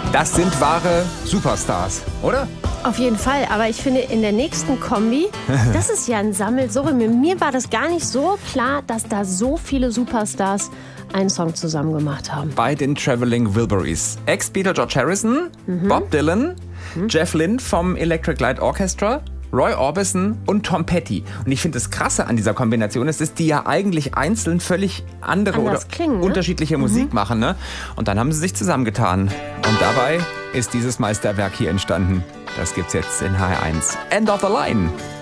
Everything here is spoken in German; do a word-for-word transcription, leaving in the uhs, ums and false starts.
Das sind wahre Superstars, oder? Auf jeden Fall, aber ich finde in der nächsten Kombi, das ist ja ein Sammelsurium. Mir war das gar nicht so klar, dass da so viele Superstars einen Song zusammen gemacht haben. Bei den Traveling Wilburys. Ex-Beatle George Harrison, mhm. Bob Dylan, mhm. Jeff Lynne vom Electric Light Orchestra, Roy Orbison und Tom Petty. Und ich finde das Krasse an dieser Kombination ist, dass die ja eigentlich einzeln völlig andere Anders oder klingen, ne? unterschiedliche mhm. Musik machen. Ne? Und dann haben sie sich zusammengetan. Und dabei ist dieses Meisterwerk hier entstanden. Das gibt's jetzt in H R eins. End of the Line.